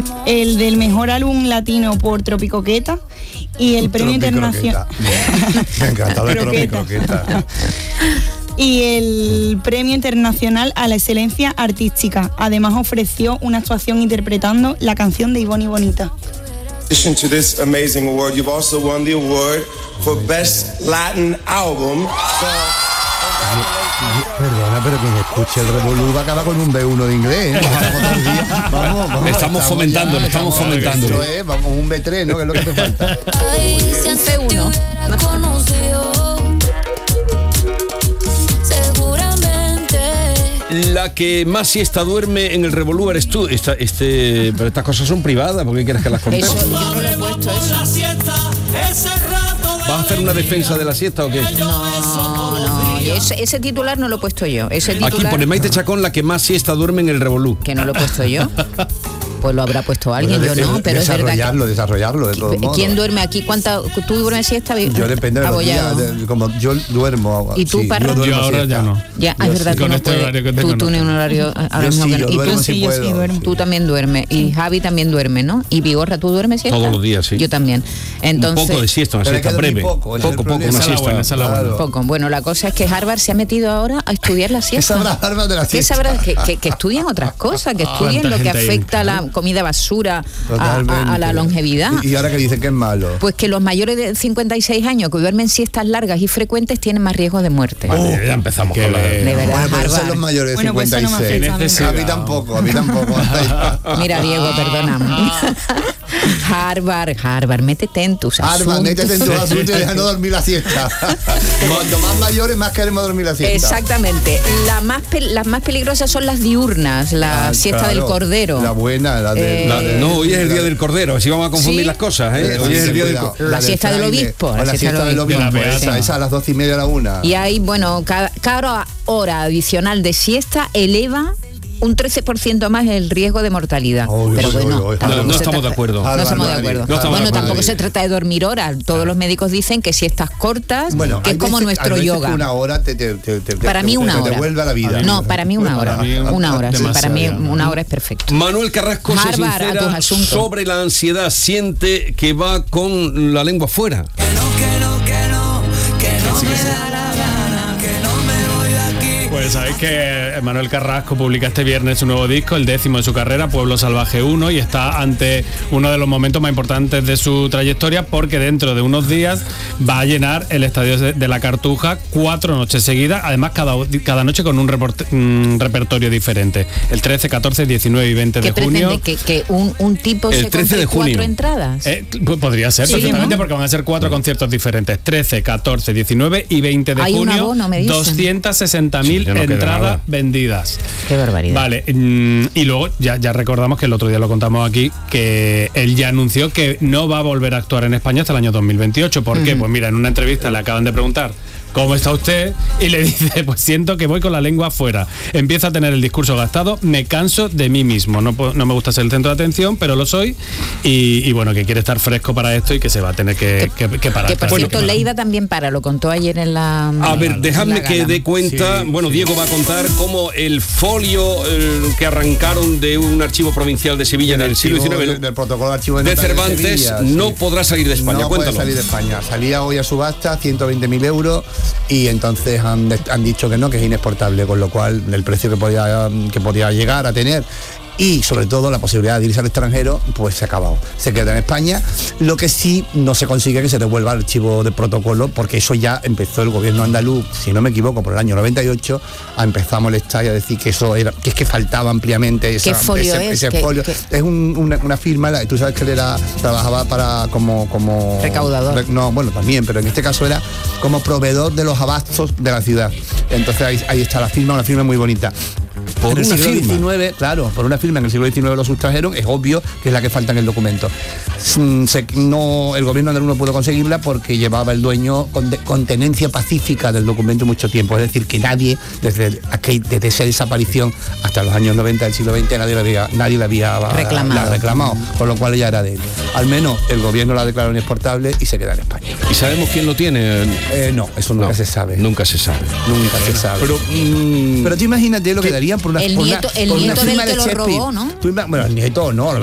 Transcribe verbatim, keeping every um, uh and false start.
el del mejor álbum latino por Tropicoqueta y el premio internacional. Me encanta la Tropicoqueta. Y el premio internacional a la excelencia artística. Además ofreció una actuación interpretando la canción de Ivonne y Bonita. In addition to this amazing award, you've also won the award for Best Latin Album. So, Perdona, pero quien escuche el Revolú va a acabar con un B uno de inglés, ¿eh? Vamos, vamos, le estamos fomentando, le estamos fomentando. Esto es, vamos, un B tres, ¿no? Que es lo que te falta. Un C uno. La que más siesta duerme en el Revolú eres tú. Esta, este, pero estas cosas son privadas, ¿por qué quieres que las contemos? Eso, yo no lo he puesto eso. ¿Vas a hacer una defensa de la siesta o qué? No, no, ese, ese titular no lo he puesto yo. Ese titular, Aquí pone Maite Chacón, la que más siesta duerme en el Revolú. que no lo he puesto yo. Pues lo habrá puesto alguien, Bueno, yo no, pero es verdad desarrollarlo, desarrollarlo de todos que... modos. ¿Quién duerme aquí? ¿Cuánta, ¿Tú duermes siesta? Yo depende de los días, de- como yo duermo. ¿Y tú, sí, Parra? yo duermo Yo ahora siesta. ya no. Ya, Yo es verdad sí. que Con no este puedes. horario que Tú tengo, tienes no. un horario ahora Yo mismo sí, que no. yo Y duermo tú, si sí, yo sí puedo. duermo. tú también duermes. Y Javi también duerme, ¿no? Y Vigorra, ¿tú duermes siesta? Todos los días, sí. Yo también. Entonces, un poco de siesta, una Pero hay siesta que dormir breve. poco, ese es el Poco, poco, problema. una Esa es la siesta. buena, esa es la buena. Claro. poco. Bueno, la cosa es que Harvard se ha metido ahora a estudiar la ¿Qué siesta. sabrá Harvard de la ¿Qué siesta? sabrá? Que, que, que estudien otras cosas, que estudien ¿Cuánta lo que gente hay? afecta a la comida basura, a, a- a la longevidad. Y, y ahora que dicen que es malo. Pues que los mayores de cincuenta y seis años que duermen siestas largas y frecuentes tienen más riesgo de muerte. Vale, ya empezamos Qué con la... bien. De verdad, Bueno, pero son Harvard. los mayores de Bueno, pues eso no me cincuenta y seis. afecta A mí tampoco, a mí tampoco. Mira, Diego, perdóname. Harvard, Harvard, métete en tus asuntos. Harvard, métete en tu asunto y deja no dormir la siesta. Cuanto más mayores, más queremos dormir la siesta. Exactamente. La más pe- las más peligrosas son las diurnas, la Ah, siesta claro, del cordero. La buena, la de... Eh, La- no, hoy es el día del cordero, así vamos a confundir ¿Sí? las cosas, ¿eh? Eh, Hoy es el sí, día del cuidado. cordero. La siesta del fraile, obispo, o la la siesta siesta del del obispo. obispo, De la esa, beata. esa a las doce y media a la una. Y ahí, bueno, cada, cada hora adicional de siesta eleva un trece por ciento más el riesgo de mortalidad. Uy, Pero uy, bueno, uy, uy. tampoco No, no se estamos de trata- acuerdo. No Harvard, estamos de Madrid. acuerdo. No estamos bueno, de acuerdo. tampoco se trata de dormir horas. Todos los médicos dicen que siestas cortas, Bueno, que hay es como veces- nuestro hay veces yoga. que una hora te, te, te, te- Para te- mí te- una te hora. devuelve a la vida. No, para mí una hora. Para mí Una hora, sí, para mí demasiado. una hora es perfecto. Manuel Carrasco se Harvard, a tus sincera asuntos. sobre la ansiedad, siente que va con la lengua fuera. Pues sabéis que Manuel Carrasco publica este viernes su nuevo disco, el décimo de su carrera, Pueblo Salvaje uno, y está ante uno de los momentos más importantes de su trayectoria, porque dentro de unos días va a llenar el estadio de de la Cartuja cuatro noches seguidas, además cada, cada noche con un, reporte- un repertorio diferente, el trece, catorce, diecinueve y veinte de ¿Qué junio. pretende? ¿Que, que un, un tipo El se trece de compre cuatro junio. entradas? Eh, pues podría ser Sí, perfectamente, ¿no? porque van a ser cuatro conciertos diferentes, trece, catorce, diecinueve y veinte de Hay un junio, abono, me dicen. doscientas sesenta mil Sí, ya no queda entradas nada. vendidas. Qué barbaridad. Vale, mm, y luego ya, ya recordamos que el otro día lo contamos aquí, que él ya anunció que no va a volver a actuar en España hasta el año dos mil veintiocho. ¿Por qué? Pues mira, en una entrevista le acaban de preguntar ¿cómo está usted? Y le dice, pues siento que voy con la lengua afuera. Empieza a tener el discurso gastado, me canso de mí mismo. No, puedo- no me gusta ser el centro de atención, pero lo soy. Y, y bueno, que quiere estar fresco para esto y que se va a tener que, que, que parar. Que por Bueno, cierto, Leida también para, lo contó ayer en la... A ver, dejadme la que gala. dé cuenta, Sí, bueno, sí. Diego va a contar cómo el folio eh, que arrancaron de un archivo provincial de Sevilla en el siglo diecinueve, Del, del protocolo de archivo de, de notas Cervantes, Sevilla, no sí. podrá salir de España. No Cuéntalo. puede salir de España. Salía hoy a subasta, ciento veinte mil euros, y entonces han, han dicho que no, que es inexportable, con lo cual el precio que podía, que podía llegar a tener y sobre todo la posibilidad de irse al extranjero, pues se ha acabado. Se queda en España, lo que sí no se consigue que se devuelva el archivo de protocolo, porque eso ya empezó el gobierno andaluz, si no me equivoco, por el año noventa y ocho, a empezar a molestar y a decir que eso era, que es que faltaba ampliamente esa, ¿Qué folio ese, es? ese ¿Qué- folio. qué? Es un- una, una firma, la- tú sabes que él era, trabajaba para como, como Recaudador. re- no, bueno, también, pero en este caso era como proveedor de los abastos de la ciudad. Entonces ahí, ahí está la firma, una firma muy bonita. Por en el una siglo firma. diecinueve, claro, por una firma en el siglo diecinueve lo sustrajeron, es obvio que es la que falta en el documento. Mm, se- no, el gobierno andaluz no pudo conseguirla porque llevaba el dueño con, de- con tenencia pacífica del documento mucho tiempo, es decir, que nadie, desde, aquel- desde esa desaparición hasta los años noventa del siglo veinte, nadie la había, nadie la había Reclamado. la reclamado, con lo cual ella era de él. Al menos el gobierno la declaró inexportable y se queda en España. ¿Y sabemos quién lo tiene? Eh, no, eso nunca No, se sabe. Nunca se sabe. Nunca se sabe. Pero, mm, Pero tú imagínate lo que darían por una El por nieto- una, el por una nieto del firma que de lo Shakespeare. robó, ¿no? Tú ima- bueno, el nieto no,